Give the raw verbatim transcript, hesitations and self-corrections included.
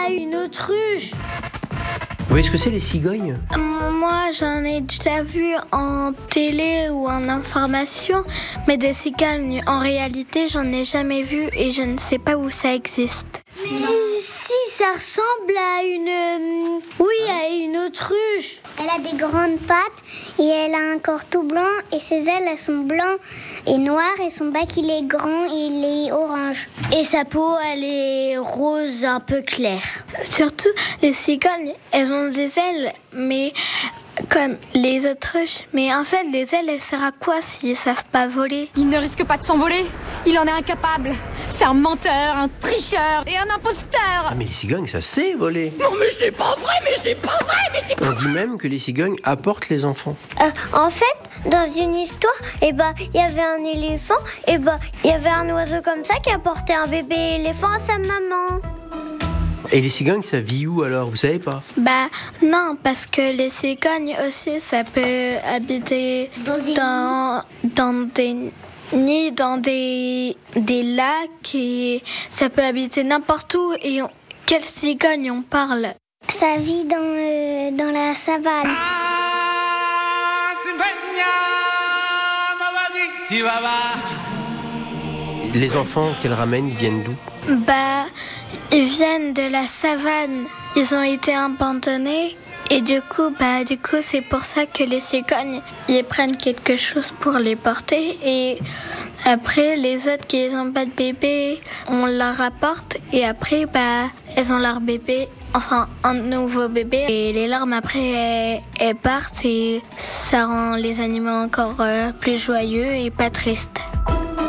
Une autruche. Vous voyez ce que c'est les cigognes? Moi, j'en ai déjà vu en télé ou en information, mais des cigognes, en réalité, j'en ai jamais vu et je ne sais pas où ça existe. Mais si, ça ressemble à une... Oui, à une autruche. Elle a des grandes pattes et elle a un corps tout blanc et ses ailes, elles sont blancs et noires et son bec, il est grand et il est orange. Et sa peau, elle est rose un peu claire. Surtout, les cigognes, elles ont des ailes, mais comme les autruches. Mais en fait, les ailes, elles servent à quoi s'ils ne savent pas voler? Il ne risque pas de s'envoler. Il en est incapable. C'est un menteur, un tricheur et un imposteur. Ah mais les cigognes, ça sait voler. Non mais c'est pas vrai, mais c'est pas vrai, mais c'est pas On dit même que les cigognes apportent les enfants. Euh, en fait, dans une histoire, eh ben, il y avait un éléphant, et ben, il y avait un oiseau comme ça qui apportait un bébé éléphant à sa maman. Et les cigognes, ça vit où alors? Vous savez pas? Bah non, parce que les cigognes aussi, ça peut habiter dans, dans des nids, dans des, des lacs, et ça peut habiter n'importe où. Et on, quelle cigogne on parle? Ça vit dans, euh, dans la savane. Les enfants qu'elles ramènent, ils viennent d'où? Bah, ils viennent de la savane. Ils ont été abandonnés. Et du coup, bah, du coup, c'est pour ça que les cigognes, ils prennent quelque chose pour les porter. Et après, les autres qui n'ont pas de bébé, on leur rapporte. Et après, bah, elles ont leur bébé, enfin, un nouveau bébé. Et les larmes, après, elles, elles partent. Et ça rend les animaux encore euh, plus joyeux et pas tristes.